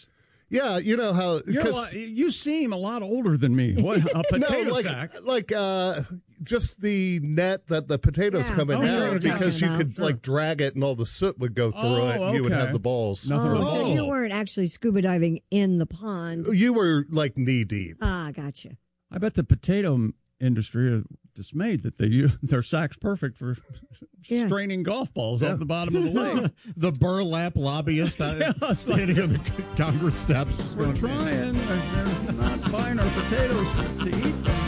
Yeah, you know how you seem a lot older than me. What a potato sack? Like just the net that the potatoes come in now, because you could like drag it and all the soot would go through it. And you would have the balls. So you weren't actually scuba diving in the pond. You were like knee deep. Ah, gotcha. I bet the potato industry are dismayed that their sack's perfect for straining golf balls off the bottom of the lake. The burlap lobbyist standing on the Congress steps. We're trying. They're not buying our potatoes to eat them.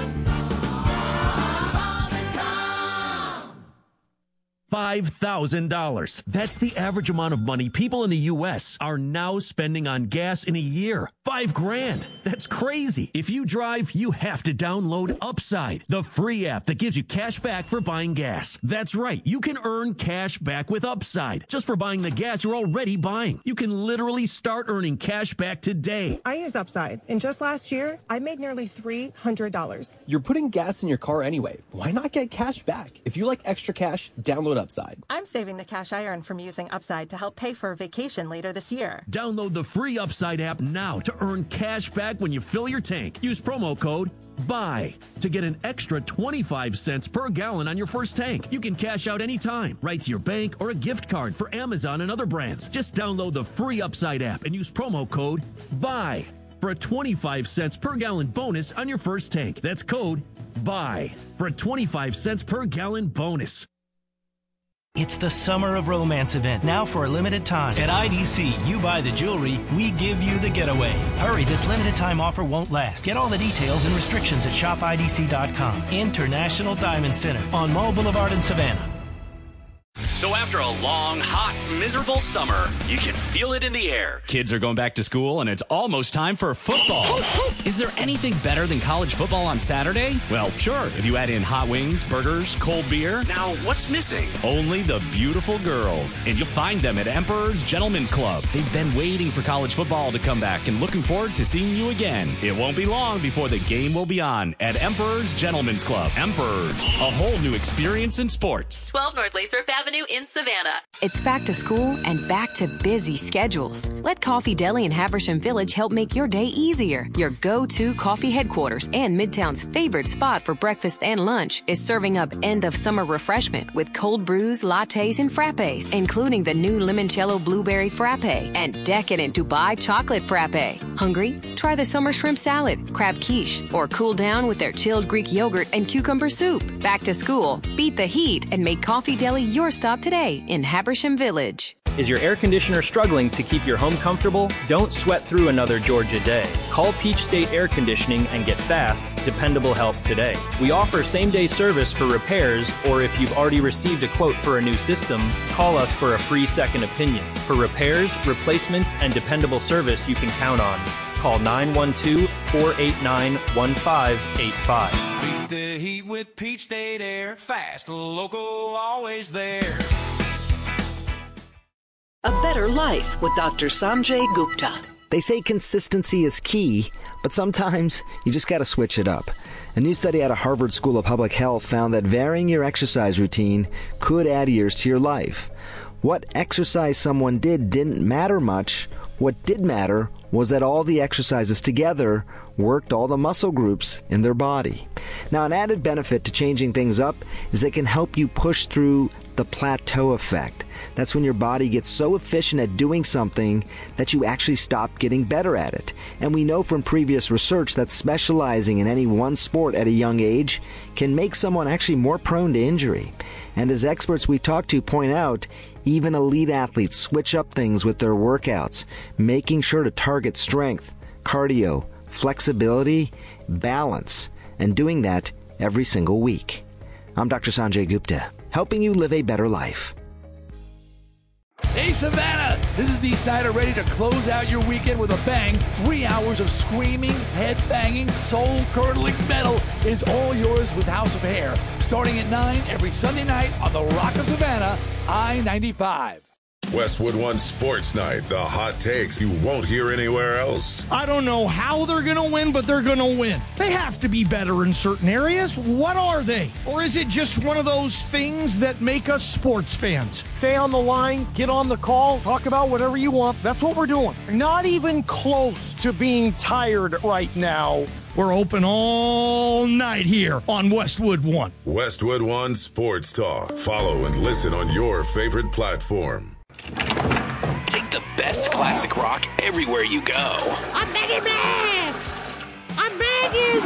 $5,000. That's the average amount of money people in the U.S. are now spending on gas in a year. $5,000. That's crazy. If you drive, you have to download Upside, the free app that gives you cash back for buying gas. That's right. You can earn cash back with Upside just for buying the gas you're already buying. You can literally start earning cash back today. I use Upside, and just last year, I made nearly $300. You're putting gas in your car anyway. Why not get cash back? If you like extra cash, download Upside. I'm saving the cash I earn from using Upside to help pay for a vacation later this year. Download the free Upside app now to earn cash back when you fill your tank. Use promo code BUY to get an extra 25 cents per gallon on your first tank. You can cash out anytime, right to your bank or a gift card for Amazon and other brands. Just download the free Upside app and use promo code BUY for a 25 cents per gallon bonus on your first tank. That's code BUY for a 25 cents per gallon bonus. It's the Summer of Romance event, now for a limited time. At IDC, you buy the jewelry, we give you the getaway. Hurry, this limited time offer won't last. Get all the details and restrictions at shopidc.com. International Diamond Center on Mall Boulevard in Savannah. So after a long, hot, miserable summer, you can feel it in the air. Kids are going back to school, and it's almost time for football. Is there anything better than college football on Saturday? Well, sure, if you add in hot wings, burgers, cold beer. Now, what's missing? Only the beautiful girls. And you'll find them at Emperor's Gentlemen's Club. They've been waiting for college football to come back and looking forward to seeing you again. It won't be long before the game will be on at Emperor's Gentlemen's Club. Emperor's, a whole new experience in sports. 12 North Lathrop Avenue in Savannah. It's back to school and back to busy schedules. Let Coffee Deli in Haversham Village help make your day easier. Your go-to coffee headquarters and Midtown's favorite spot for breakfast and lunch is serving up end-of-summer refreshment with cold brews, lattes, and frappes, including the new limoncello blueberry frappe and decadent Dubai chocolate frappe. Hungry? Try the summer shrimp salad, crab quiche, or cool down with their chilled Greek yogurt and cucumber soup. Back to school, beat the heat, and make Coffee Deli your stop today in Habersham Village. Is your air conditioner struggling to keep your home comfortable? Don't sweat through another Georgia day. Call Peach State Air Conditioning and get fast, dependable help today. We offer same-day service for repairs, or if you've already received a quote for a new system, call us for a free second opinion. For repairs, replacements, and dependable service you can count on. Call 912-489-1585. Beat the heat with Peach State Air. Fast, local, always there. A Better Life with Dr. Sanjay Gupta. They say consistency is key, but sometimes you just got to switch it up. A new study out of Harvard School of Public Health found that varying your exercise routine could add years to your life. What exercise someone did didn't matter much. What did matter was that all the exercises together worked all the muscle groups in their body. Now, an added benefit to changing things up is it can help you push through the plateau effect. That's when your body gets so efficient at doing something that you actually stop getting better at it. And we know from previous research that specializing in any one sport at a young age can make someone actually more prone to injury. And as experts we talk to point out, even elite athletes switch up things with their workouts, making sure to target strength, cardio, flexibility, balance, and doing that every single week. I'm Dr. Sanjay Gupta, helping you live a better life. Hey, Savannah! This is Dee Snider, ready to close out your weekend with a bang. 3 hours of screaming, head-banging, soul-curdling metal is all yours with House of Hair. Starting at 9 every Sunday night on the Rock of Savannah, I-95. Westwood One Sports Night, the hot takes you won't hear anywhere else. I don't know how they're going to win, but they're going to win. They have to be better in certain areas. What are they? Or is it just one of those things that make us sports fans? Stay on the line, get on the call, talk about whatever you want. That's what we're doing. Not even close to being tired right now. We're open all night here on Westwood One. Westwood One Sports Talk. Follow and listen on your favorite platform. Take the best classic rock everywhere you go. I'm begging, man! I'm begging!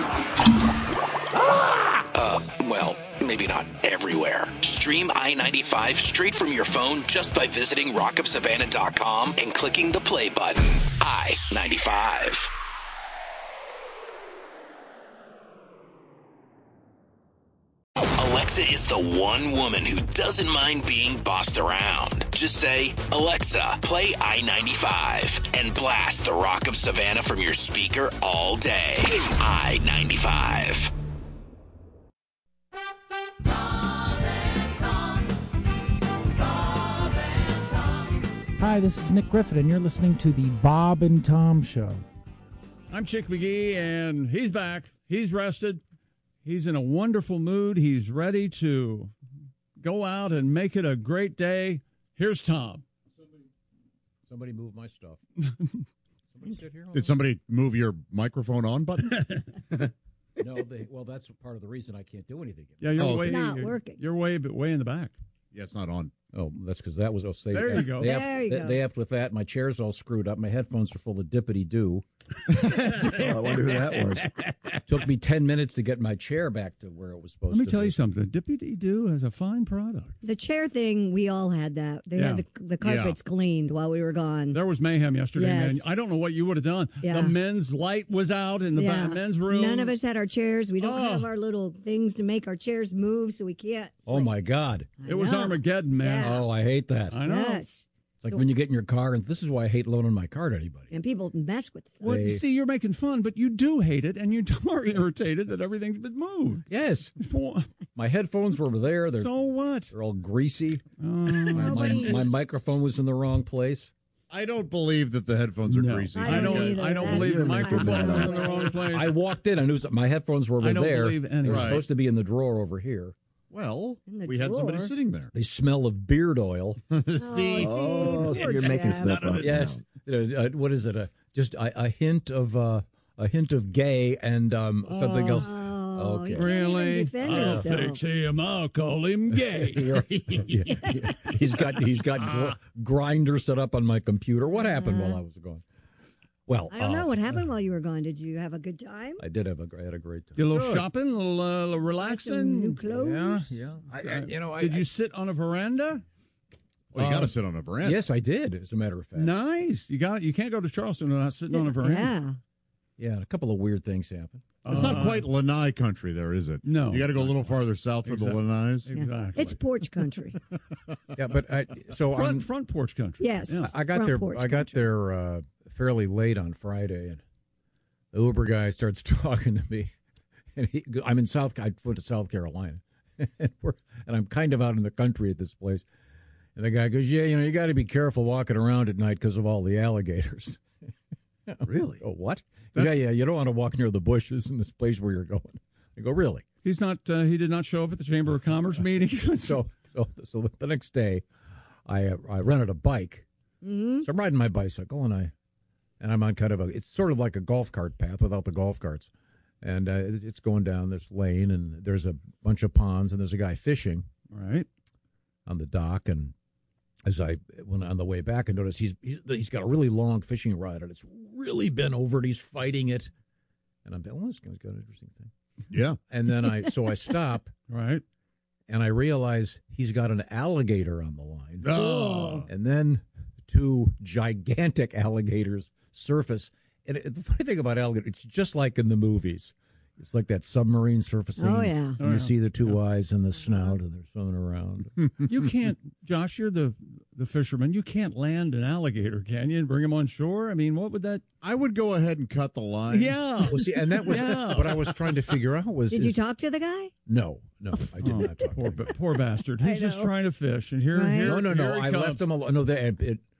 Well, maybe not everywhere. Stream I-95 straight from your phone just by visiting rockofsavannah.com and clicking the play button. I-95. Alexa is the one woman who doesn't mind being bossed around. Just say, Alexa, play I-95, and blast the Rock of Savannah from your speaker all day. I-95. Hi, this is Nick Griffin, and you're listening to the Bob and Tom Show. I'm Chick McGee, and he's back. He's rested. He's in a wonderful mood. He's ready to go out and make it a great day. Here's Tom. Somebody move my stuff. Somebody sit here. Did somebody move your microphone on button? No, well, that's part of the reason I can't do anything. Yeah, you're working. You're way in the back. Yeah, it's not on. Oh, that's because that was. There you go. They have with that. My chair's all screwed up. My headphones are full of dippity-doo. I wonder who that was. Took me 10 minutes to get my chair back to where it was supposed to be. Let me tell you something. Dippity-doo is a fine product. The chair thing, we all had that. They had the carpets cleaned while we were gone. There was mayhem yesterday, Yes. man. I don't know what you would have done. Yeah. The men's light was out in the men's room. None of us had our chairs. We don't have our little things to make our chairs move, so we can't. Oh, my God. It was Armageddon, man. Yeah. Oh, I hate that. I know. Yes. It's like when you get in your car, and this is why I hate loaning my car to anybody. And people mess with stuff. Well, see, you're making fun, but you do hate it, and you are irritated that everything's been moved. Yes. My headphones were over there. So what? They're all greasy. My microphone was in the wrong place. I don't believe that the headphones are greasy. I don't believe the microphone was in the wrong place. I walked in. I knew my headphones were over there. I don't believe any. They were supposed to be in the drawer over here. Well, we had somebody sitting there. They smell of beard oil. See? Oh, so you're making stuff up. Yes. What is it? Just a hint of gay and something else. Okay. Really? I'll fix him. I'll call him gay. He's got Grindr set up on my computer. What happened while I was gone? Well, I don't know what happened while you were gone. Did you have a good time? I did have I had a great time. Did a little shopping, a little relaxing. Some new clothes. Yeah. Did you sit on a veranda? Well, you got to sit on a veranda. Yes, I did. As a matter of fact. Nice. You can't go to Charleston without sitting on a veranda. Yeah, and a couple of weird things happened. It's not quite Lanai country there, is it? No. You got to go a little farther south for the Lanais. Exactly. It's porch country. Yeah, but front porch country. Yes. Yeah. I got there fairly late on Friday, and the Uber guy starts talking to me. And I went to South Carolina, and I'm kind of out in the country at this place. And the guy goes, "Yeah, you got to be careful walking around at night because of all the alligators." Really? Oh, what? Yeah, you don't want to walk near the bushes in this place where you're going. I go, really? He's not. He did not show up at the Chamber of Commerce meeting. So the next day, I rented a bike. Mm-hmm. So I'm riding my bicycle, and I'm on kind of it's sort of like a golf cart path without the golf carts, and it's going down this lane, and there's a bunch of ponds, and there's a guy fishing right on the dock, and as I went on the way back, I noticed he's got a really long fishing rod, and it's really been over, and he's fighting it. And I'm thinking, this guy's got an interesting thing. Yeah. And then I stop. Right. And I realize he's got an alligator on the line. Oh. And then two gigantic alligators surface. And the funny thing about alligator, it's just like in the movies. It's like that submarine surfacing. Oh, yeah. You see the two eyes and the snout, and they're swimming around. You can't, Josh, you're the fisherman. You can't land an alligator, can you, and bring him on shore? I mean, what would that... I would go ahead and cut the line. Yeah. Well, see, and that was what I was trying to figure out was... Did you talk to the guy? No, I did not talk. Poor bastard. He's just trying to fish, and here, Right. here, No. here he I comes. left him alone. No,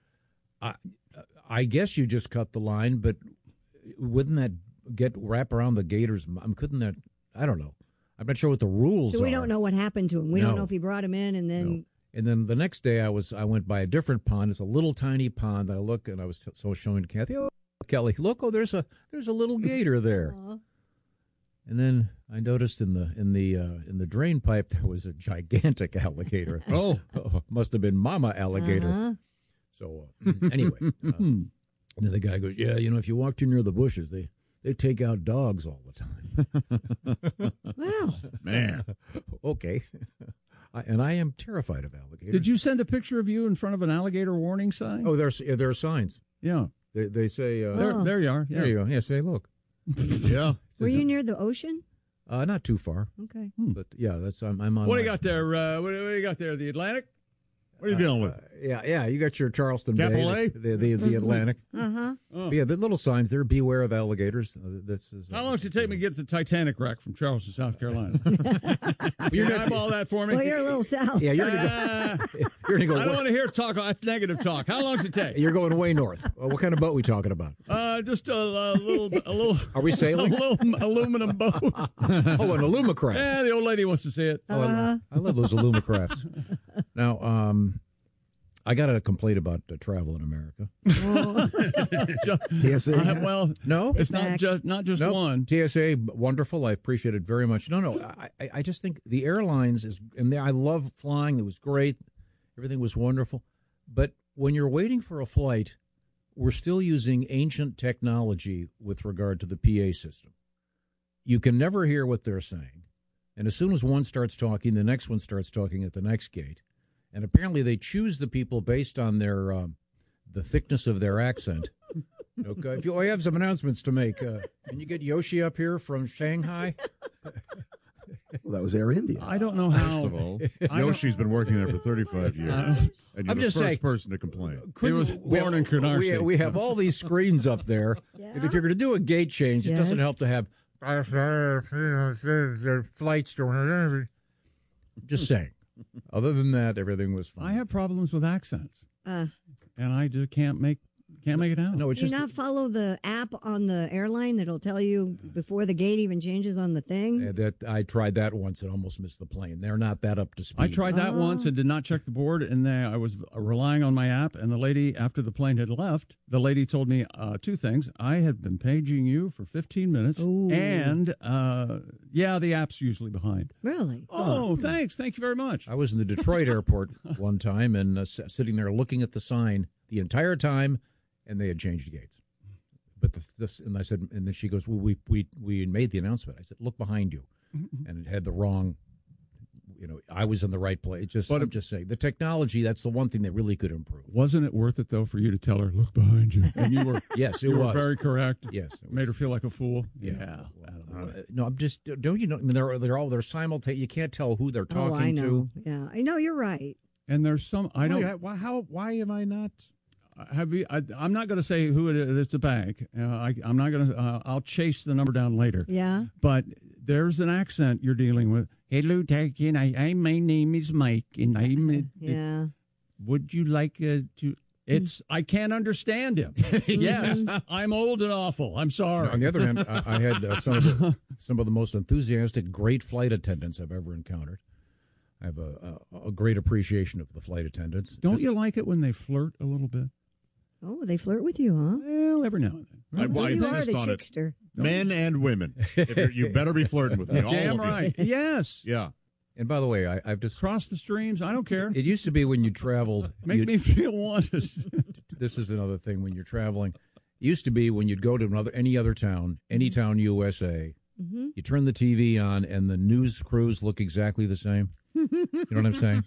I guess you just cut the line, but wouldn't that wrap around the Gators? Couldn't that? I don't know. I'm not sure what the rules So are. we don't know what happened to him. We don't No. know if he brought him in and then. No. And then the next day, I went by a different pond. It's a little tiny pond. I look and I was showing Kathy, "Oh, Kelly, look! Oh, there's a little gator there." Aw. And then I noticed in the drain pipe there was a gigantic alligator. Must have been Mama Alligator. Uh-huh. So anyway, and then the guy goes, "Yeah, if you walk too near the bushes, they take out dogs all the time." Wow, man. Okay. I am terrified of alligators. Did you send a picture of you in front of an alligator warning sign? Oh, there are signs. Yeah. They say There you are. Yeah. There you go. Yeah, say look. Yeah. Were you near the ocean? Not too far. Okay. But yeah, I'm on. What do you got there? What do you got there? The Atlantic? What are you dealing with? Yeah. You got your Charleston Capital Bay, A? the Atlantic. Uh-huh. But yeah, the little signs there. Beware of alligators. This is. How long does it take me to get to the Titanic wreck from Charleston, South Carolina? You're going to eyeball that for me? Well, you're a little south. Yeah, you're gonna go. You're gonna go. I don't want to hear talk. That's negative talk. How long does it take? You're going way north. What kind of boat are we talking about? Just a little. Are we sailing? A little aluminum boat. Oh, an Alumacraft. Yeah, the old lady wants to see it. Oh, I love those Alumacrafts. Now, I got a complaint about travel in America. TSA? Well, no, it's not just one. TSA, wonderful. I appreciate it very much. No, I just think the airlines I love flying. It was great. Everything was wonderful. But when you're waiting for a flight, we're still using ancient technology with regard to the PA system. You can never hear what they're saying. And as soon as one starts talking, the next one starts talking at the next gate. And apparently they choose the people based on their the thickness of their accent. Okay, I have some announcements to make. Can you get Yoshi up here from Shanghai? Well, that was Air India. I don't know how. First of all, Yoshi's been working there for 35 years. And you're I'm the just first saying, person to complain. It was born in Canarsie. We have all these screens up there. Yeah. And if you're going to do a gate change, it doesn't help to have flights going. Just saying. Other than that, everything was fine. I have problems with accents, Uh, and I just can't make it out. No, it's do you just not follow the app on the airline that'll tell you before the gate even changes on the thing? that I tried that once and almost missed the plane. They're not that up to speed. I tried that once and did not check the board, and then I was relying on my app. And the lady, after the plane had left, the lady told me two things. I had been paging you for 15 minutes, Ooh. and the app's usually behind. Really? Oh, thanks. Thank you very much. I was in the Detroit airport one time and sitting there looking at the sign the entire time, and they had changed gates. But and I said, and then she goes, "Well, we made the announcement." I said, "Look behind you," and it had the wrong. I was in the right place. I'm just saying, the technology, that's the one thing that really could improve. Wasn't it worth it, though, for you to tell her, look behind you? And you were, yes, it you was. were very correct. Yes. Made her feel like a fool. Yeah. No, I'm just, don't you know, I mean, they're simultaneous. You can't tell who they're talking I know. to. Yeah, I know, you're right. And there's some, I don't. Why am I not? I'm not going to say who it is. It's a bank. I'm not going to, I'll chase the number down later. Yeah. But there's an accent you're dealing with. Hello, Takin. My name is Mike, and I'm. Yeah. Would you like to? I can't understand him. Yes, I'm old and awful. I'm sorry. On the other hand, I had some of the most enthusiastic, great flight attendants I've ever encountered. I have a great appreciation of the flight attendants. Don't you like it when they flirt a little bit? Oh, they flirt with you, huh? Well, every now and then. I you are insist the on trickster. it. Men and women. You better be flirting with me. All Damn of you. right. Yes. Yeah. And by the way, I've just crossed the streams. I don't care. It used to be when you traveled. Make me feel wanted. This is another thing when you're traveling. It used to be when you'd go to any other town, any town USA, you turn the TV on and the news crews look exactly the same. You know what I'm saying?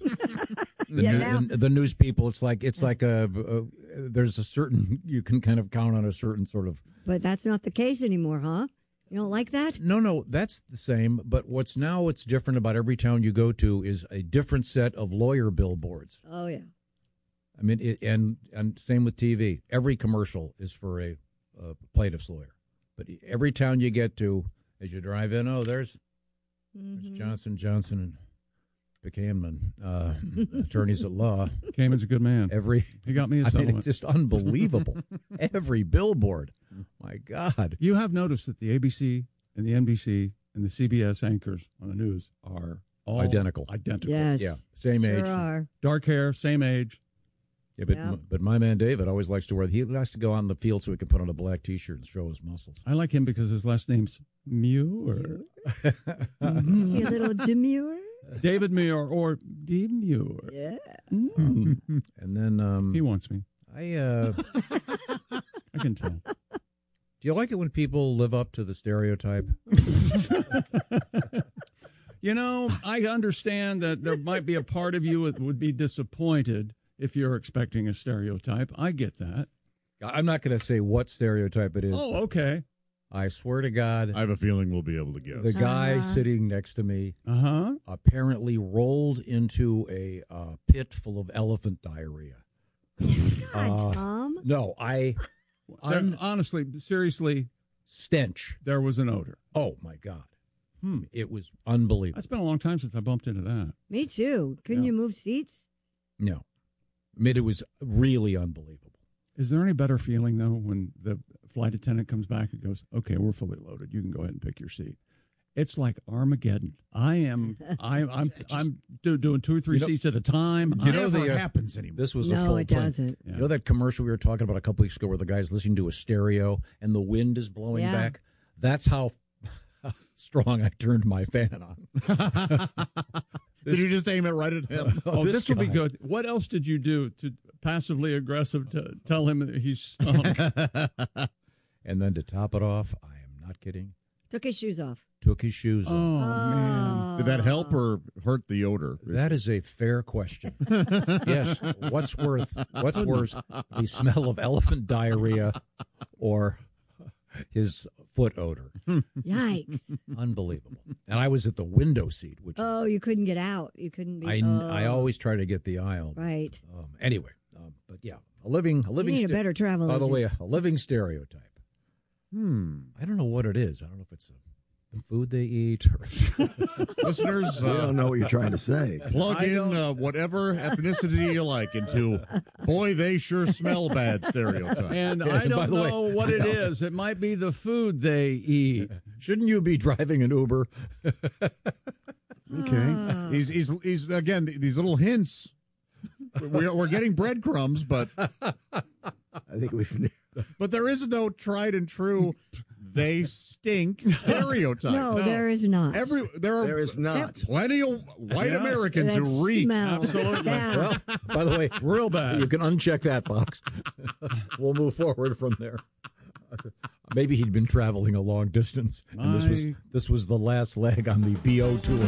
The news people, it's like there's a certain, you can kind of count on a certain sort of. But that's not the case anymore, huh? You don't like that? No, that's the same. But what's different about every town you go to is a different set of lawyer billboards. Oh, yeah. I mean, and same with TV. Every commercial is for a plaintiff's lawyer. But every town you get to, as you drive in, there's Johnson and Buchanan, attorneys at law. Cayman's a good man. He got me a settlement. It's just unbelievable. Every billboard. My God. You have noticed that the ABC and the NBC and the CBS anchors on the news are all identical. Yes. Yeah. Same age. Are. Dark hair, same age. Yeah, but my man David always likes to he likes to go on the field so he can put on a black T-shirt and show his muscles. I like him because his last name's Muir. Is he a little demure? David Muir or Demure. Yeah. And then he wants me. I can tell. Do you like it when people live up to the stereotype? You know, I understand that there might be a part of you that would be disappointed if you're expecting a stereotype. I get that. I'm not going to say what stereotype it is. Oh, okay. I swear to God. I have a feeling we'll be able to guess. The guy sitting next to me apparently rolled into a pit full of elephant diarrhea. God, Tom. No, honestly, seriously. Stench. There was an odor. Oh, my God. It was unbelievable. It's been a long time since I bumped into that. Me too. Couldn't you move seats? No. I mean, it was really unbelievable. Is there any better feeling, though, when the flight attendant comes back and goes, okay, we're fully loaded. You can go ahead and pick your seat. It's like Armageddon. I'm doing 2 or 3 seats at a time. You know that happens anymore. This was a full it plane. doesn't. You know that commercial we were talking about a couple weeks ago where the guy's listening to a stereo and the wind is blowing back? That's how strong I turned my fan on. Did you just aim it right at him? This will be good. What else did you do to passively aggressive to tell him that he's stunk? And then to top it off, I am not kidding. Took his shoes off. Took his shoes off. Oh, man. Did that help or hurt the odor? That is a fair question. Yes. What's worse, the smell of elephant diarrhea or his foot odor? Yikes. Unbelievable. And I was at the window seat, which you couldn't get out. You couldn't be. I always try to get the aisle. Right. Anyway, but yeah, a living. You need a better travel By the agent. way, a living stereotype. I don't know what it is. I don't know if it's the food they eat. Or Listeners, I don't know what you're trying to say. Plug in whatever ethnicity you like into, boy, they sure smell bad stereotype. And I don't know what it is. It might be the food they eat. Shouldn't you be driving an Uber? Okay. He's again, these little hints. We're getting breadcrumbs, but I think we've. But there is no tried and true. They stink stereotype. No, there is not. There is not. Plenty of white Americans who reek. Absolutely. Yeah. Well, by the way, real bad. You can uncheck that box. We'll move forward from there. Maybe he'd been traveling a long distance, and this was the last leg on the BO tour.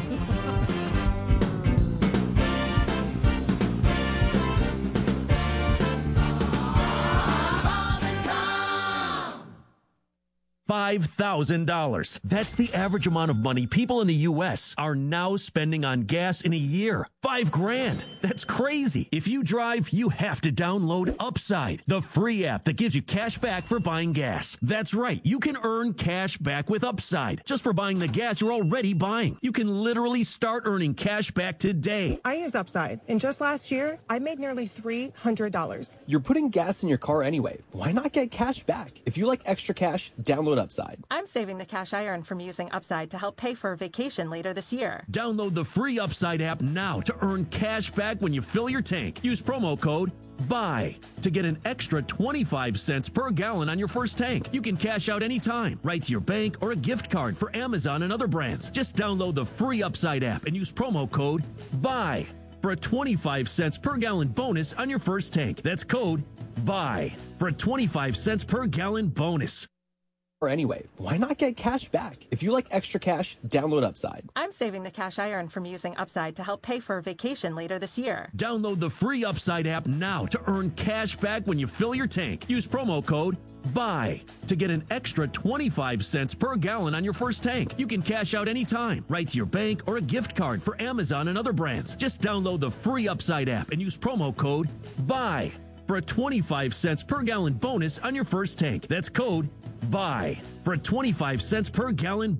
$5,000. That's the average amount of money people in the U.S. are now spending on gas in a year. $5,000. That's crazy. If you drive, you have to download Upside, the free app that gives you cash back for buying gas. That's right. You can earn cash back with Upside just for buying the gas you're already buying. You can literally start earning cash back today. I use Upside, and just last year, I made nearly $300. You're putting gas in your car anyway. Why not get cash back? If you like extra cash, download Upside. I'm saving the cash I earn from using Upside to help pay for a vacation later this year. Download the free Upside app now to earn cash back when you fill your tank. Use promo code BUY to get an extra 25 cents per gallon on your first tank. You can cash out anytime, right to your bank or a gift card for Amazon and other brands. Just download the free Upside app and use promo code BUY for a 25 cents per gallon bonus on your first tank. That's code BUY for a 25 cents per gallon bonus. Or anyway, why not get cash back? If you like extra cash, download Upside. I'm saving the cash I earn from using Upside to help pay for a vacation later this year. Download the free Upside app now to earn cash back when you fill your tank. Use promo code BUY to get an extra 25 cents per gallon on your first tank. You can cash out anytime, right to your bank or a gift card for Amazon and other brands. Just download the free Upside app and use promo code BUY for a 25 cents per gallon bonus on your first tank. That's code BUY for a 25 cents per gallon